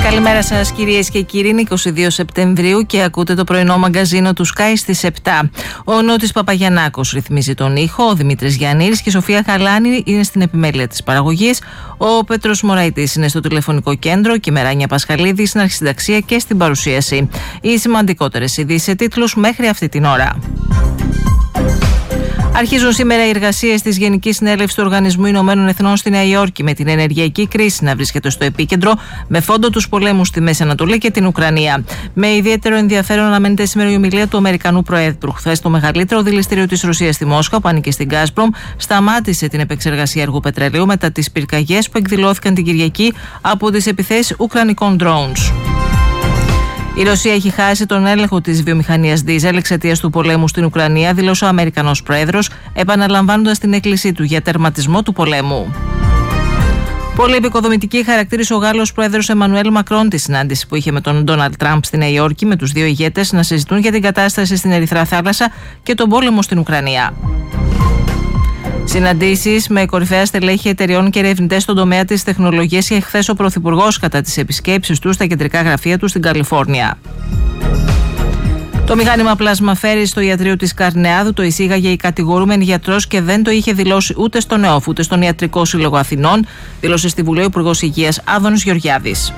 Καλημέρα σας κυρίες και κύριοι, είναι 22 Σεπτεμβρίου και ακούτε το πρωινό μαγκαζίνο του Sky στις 7. Ο Νότης Παπαγιαννάκος ρυθμίζει τον ήχο, ο Δημήτρης Γιαννήρης και η Σοφία Χαλάνη είναι στην επιμέλεια της παραγωγής, ο Πέτρος Μωραητής είναι στο τηλεφωνικό κέντρο και η Μεράνια Πασχαλίδη στην αρχισυνταξία και στην παρουσίαση. Οι σημαντικότερες ειδήσεις σε τίτλους μέχρι αυτή την ώρα. Αρχίζουν σήμερα οι εργασίες της Γενικής Συνέλευσης του Οργανισμού Ηνωμένων Εθνών στη Νέα Υόρκη, με την ενεργειακή κρίση να βρίσκεται στο επίκεντρο, με φόντο τους πολέμους στη Μέση Ανατολή και την Ουκρανία. Με ιδιαίτερο ενδιαφέρον αναμένεται σήμερα η ομιλία του Αμερικανού Προέδρου. Χθες το μεγαλύτερο δηληστήριο της Ρωσίας στη Μόσχα, που ανήκε στην Gazprom, σταμάτησε την επεξεργασία αργού πετρελαίου μετά τις πυρκαγιές που εκδηλώθηκαν την Κυριακή από τις επιθέσεις ουκρανικών drones. Η Ρωσία έχει χάσει τον έλεγχο της βιομηχανίας δίζελ εξαιτίας του πολέμου στην Ουκρανία, δήλωσε ο Αμερικανός Πρόεδρος, επαναλαμβάνοντας την έκκλησή του για τερματισμό του πολέμου. Πολύ επικοδομητική χαρακτήρισε ο Γάλλος Πρόεδρος Εμμανουέλ Μακρόν τη συνάντηση που είχε με τον Ντόναλντ Τραμπ στη Νέα Υόρκη, με τους δύο ηγέτες να συζητούν για την κατάσταση στην Ερυθρά Θάλασσα και τον πόλεμο στην Ουκρανία. Συναντήσεις με κορυφαία στελέχη εταιριών και ερευνητές στον τομέα της τεχνολογίας είχε χθες ο Πρωθυπουργός κατά τις επισκέψεις του στα κεντρικά γραφεία του στην Καλιφόρνια. Το μηχάνημα πλασμαφέρη στο ιατρείο της Καρνεάδου το εισήγαγε η κατηγορούμενη γιατρός και δεν το είχε δηλώσει ούτε στον ΕΟΦ ούτε στον Ιατρικό Σύλλογο Αθηνών, δήλωσε στη Βουλή ο Υπουργός Υγείας Άδωνης Γεωργιάδης.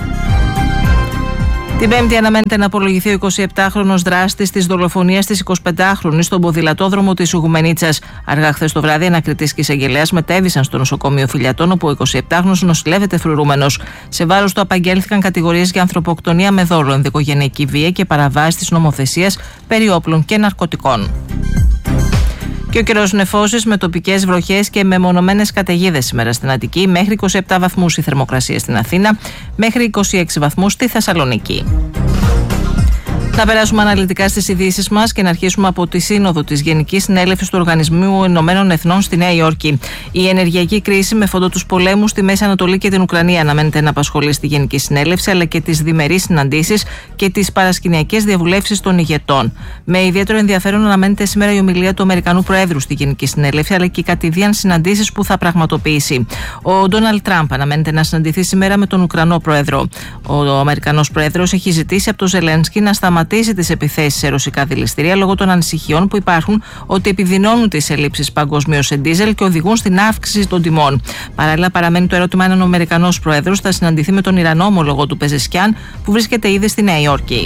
Την Πέμπτη αναμένεται να απολογηθεί ο 27χρονος δράστης της δολοφονίας της 25χρονης στον ποδηλατόδρομο της Ουγουμενίτσας. Αργά χθες το βράδυ, ανακριτής και εισαγγελέας μετέβησαν στο νοσοκομείο Φιλιατών, όπου ο 27χρονος νοσηλεύεται φρουρούμενος. Σε βάρος του απαγγέλθηκαν κατηγορίες για ανθρωποκτονία με δόλο, ενδοοικογενειακή βία και παραβάσεις της νομοθεσίας περί όπλων και ναρκωτικών. Και ο καιρός νεφώσεις με τοπικές βροχές και μεμονωμένες καταιγίδες σήμερα στην Αττική, μέχρι 27 βαθμούς η θερμοκρασία στην Αθήνα, μέχρι 26 βαθμούς στη Θεσσαλονίκη. Να περάσουμε αναλυτικά στις ειδήσεις μας και να αρχίσουμε από τη Σύνοδο της Γενικής Συνέλευσης του Οργανισμού Ηνωμένων Εθνών στη Νέα Υόρκη. Η ενεργειακή κρίση με φόντο τους πολέμους στη Μέση Ανατολή και την Ουκρανία αναμένεται να απασχολεί στη Γενική Συνέλευση, αλλά και τις διμερείς συναντήσεις και τις παρασκηνιακές διαβουλεύσεις των ηγετών. Με ιδιαίτερο ενδιαφέρον αναμένεται σήμερα η ομιλία του Αμερικανού Προέδρου στη Γενική Συνέλευση, αλλά και οι κατηδίαν συναντήσεις που θα πραγματοποιήσει. Ο Ντόναλντ Τραμπ αναμένεται να συναντηθεί σήμερα με τον Ουκρανό Πρόεδρο. Ο Αμερικανός Πρόεδρος έχει ζητήσει από τον Ζελένσκι να σταματήσει τις επιθέσεις σε ρωσικά δηληστήρια λόγω των ανησυχιών που υπάρχουν ότι επιδεινώνουν τις ελλείψεις παγκοσμίως σε ντίζελ και οδηγούν στην αύξηση των τιμών. Παράλληλα, παραμένει το ερώτημα αν ο Αμερικανός Πρόεδρος θα συναντηθεί με τον Ιρανό ομολογό του Πεζεσκιάν, που βρίσκεται ήδη στη Νέα Υόρκη.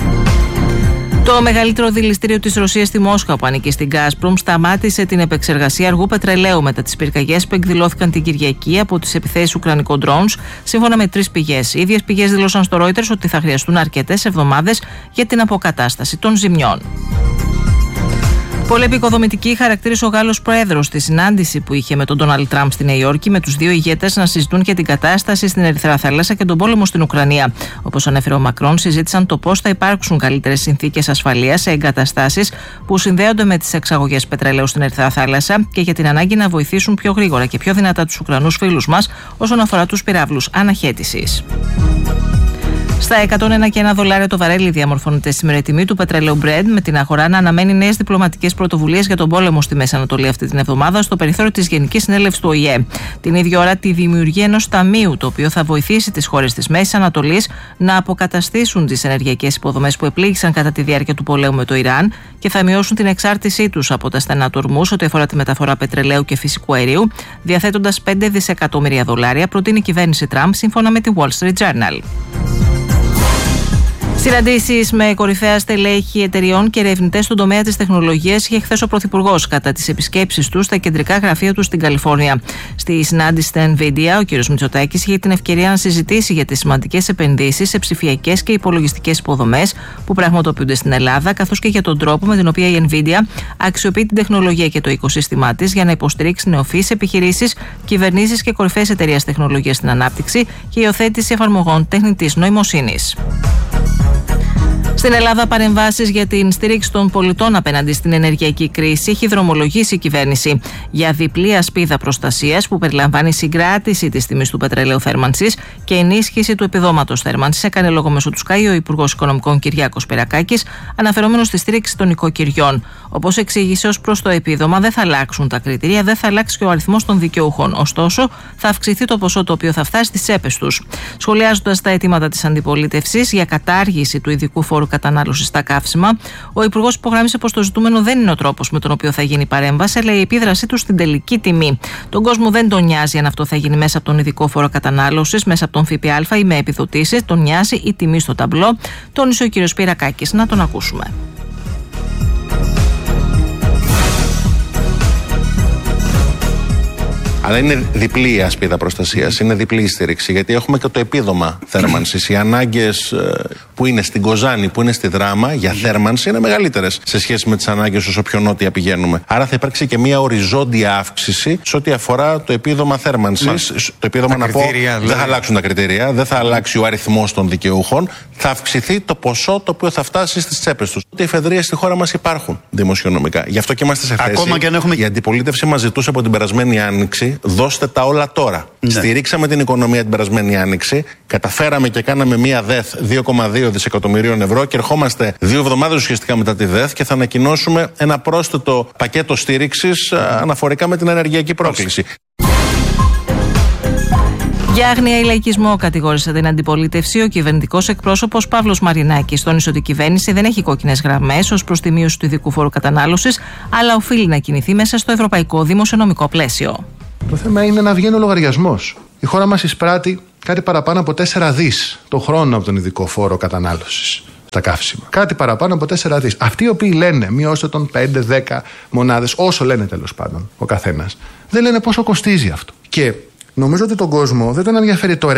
Το μεγαλύτερο δηληστήριο της Ρωσίας στη Μόσχα, που ανήκει στην Gazprom, σταμάτησε την επεξεργασία αργού πετρελαίου μετά τις πυρκαγιές που εκδηλώθηκαν την Κυριακή από τις επιθέσεις ουκρανικών drones, σύμφωνα με 3 πηγές. Οι ίδιες πηγές δήλωσαν στο Reuters ότι θα χρειαστούν αρκετές εβδομάδες για την αποκατάσταση των ζημιών. Πολύ επικοδομητική χαρακτήρισε ο Γάλλος Πρόεδρος στη συνάντηση που είχε με τον Ντόναλντ Τραμπ στη Νέα Υόρκη, με τους δύο ηγέτες να συζητούν για την κατάσταση στην Ερυθρά Θάλασσα και τον πόλεμο στην Ουκρανία. Όπως ανέφερε ο Μακρόν, συζήτησαν το πώς θα υπάρξουν καλύτερες συνθήκες ασφαλείας σε εγκαταστάσεις που συνδέονται με τις εξαγωγές πετρελαίου στην Ερυθρά Θάλασσα και για την ανάγκη να βοηθήσουν πιο γρήγορα και πιο δυνατά τους Ουκρανούς φίλους μας όσον αφορά τους πυράβλους αναχέτησης. Στα $101 το βαρέλι διαμορφώνεται σήμερα η τιμή του πετρελαίου Brent, με την αγορά να αναμένει νέες διπλωματικές πρωτοβουλίες για τον πόλεμο στη Μέση Ανατολή αυτή την εβδομάδα στο περιθώριο της Γενικής Συνέλευσης του ΟΗΕ. Την ίδια ώρα τη δημιουργία ενός ταμείου, το οποίο θα βοηθήσει τις χώρες της Μέσης Ανατολής να αποκαταστήσουν τις ενεργειακές υποδομές που επλήγησαν κατά τη διάρκεια του πολέμου με το Ιράν και θα μειώσουν την εξάρτησή τους από τα στενά του ορμούς ό,τι αφορά τη μεταφορά πετρελαίου και φυσικού αερίου, διαθέτοντας $5 δισεκατομμύρια, προτείνει η κυβέρνηση Τραμπ, σύμφωνα με τη Wall Street Journal. Συναντήσεις με κορυφαία στελέχη εταιριών και ερευνητές στον τομέα της τεχνολογίας είχε χθες ο Πρωθυπουργός κατά τις επισκέψεις του στα κεντρικά γραφεία του στην Καλιφόρνια. Στη συνάντηση στα Nvidia, ο κ. Μητσοτάκης είχε την ευκαιρία να συζητήσει για τις σημαντικές επενδύσεις σε ψηφιακές και υπολογιστικές υποδομές που πραγματοποιούνται στην Ελλάδα, καθώς και για τον τρόπο με την οποία η Nvidia αξιοποιεί την τεχνολογία και το οικοσύστημά της για να υποστηρίξει νεοφυείς επιχειρήσεις, κυβερνήσεις και κορυφαίες εταιρείες τεχνολογίας στην ανάπτυξη και υιοθέτηση εφαρμογών τεχνητής νοημοσύνης. Στην Ελλάδα, παρεμβάσεις για την στήριξη των πολιτών απέναντι στην ενεργειακή κρίση έχει δρομολογήσει η κυβέρνηση για διπλή ασπίδα προστασίας που περιλαμβάνει συγκράτηση της τιμής του πετρελαίου θέρμανσης και ενίσχυση του επιδόματος θέρμανσης. Έκανε λόγο μέσω του Sky ο Υπουργός Οικονομικών Κυριάκος Περακάκης, αναφερόμενος στη στήριξη των οικοκυριών. Όπως εξήγησε, ως προς το επίδομα δεν θα αλλάξουν τα κριτήρια, δεν θα αλλάξει και ο αριθμός των δικαιούχων. Ωστόσο, θα αυξηθεί το ποσό το οποίο θα φτάσει στις τσέπες τους. Σχολιάζοντας τα αιτήματα της αντιπολίτευσης για κατάργηση του ειδικού φόρου κατανάλωσης στα καύσιμα, ο Υπουργός υπογράμμισε πως το ζητούμενο δεν είναι ο τρόπος με τον οποίο θα γίνει η παρέμβαση, αλλά η επίδρασή του στην τελική τιμή. Τον κόσμο δεν τον νοιάζει αν αυτό θα γίνει μέσα από τον ειδικό φόρο κατανάλωσης, μέσα από τον ΦΠΑ ή με επιδοτήσεις. Τον νοιάζει η τιμή στο ταμπλό, τόνισε ο κ. Πυρακάκης. Να τον ακούσουμε. Αλλά είναι διπλή η ασπίδα προστασίας, είναι διπλή η στήριξη, γιατί έχουμε και το επίδομα θέρμανσης. Οι ανάγκες που είναι στην Κοζάνη, που είναι στη Δράμα για θέρμανση είναι μεγαλύτερες σε σχέση με τις ανάγκες όσο πιο νότια πηγαίνουμε. Άρα θα υπάρξει και μια οριζόντια αύξηση σε ό,τι αφορά το επίδομα θέρμανσης. Το επίδομα, να πω, δηλαδή, δεν θα αλλάξουν τα κριτήρια, δεν θα αλλάξει ο αριθμός των δικαιούχων, θα αυξηθεί το ποσό το οποίο θα φτάσει στις τσέπες τους. Οι εφεδρείες στη χώρα μας υπάρχουν δημοσιονομικά. Γι' αυτό και είμαστε σε θέση. Ακόμα και αν έχουμε... Η αντιπολίτευση μας ζητούσε από την περασμένη Άνοιξη, δώστε τα όλα τώρα. Ναι. Στηρίξαμε την οικονομία την περασμένη Άνοιξη, καταφέραμε και κάναμε μία ΔΕΘ 2,2 δισεκατομμυρίων ευρώ και ερχόμαστε 2 εβδομάδες ουσιαστικά μετά τη ΔΕΘ και θα ανακοινώσουμε ένα πρόσθετο πακέτο στήριξης αναφορικά με την ενεργειακή πρόκληση. Για άγνοια ή λαϊκισμό κατηγόρησε την αντιπολίτευση ο κυβερνητικός εκπρόσωπος Παύλος Μαρινάκης. Τόνισε ότι η κυβέρνηση δεν έχει κόκκινες γραμμές ως προς τη μείωση του ειδικού φόρου κατανάλωσης, αλλά οφείλει να κινηθεί μέσα στο ευρωπαϊκό δημοσιονομικό πλαίσιο. Το θέμα είναι να βγαίνει ο λογαριασμός. Η χώρα μας εισπράττει κάτι παραπάνω από 4 δις το χρόνο από τον ειδικό φόρο κατανάλωσης στα καύσιμα. Κάτι παραπάνω από 4 δις. Αυτοί οι οποίοι λένε μειώστε τον 5-10 μονάδες, όσο λένε τέλος πάντων ο καθένας, δεν λένε πόσο κοστίζει αυτό. Και νομίζω ότι τον κόσμο δεν τον ενδιαφέρει το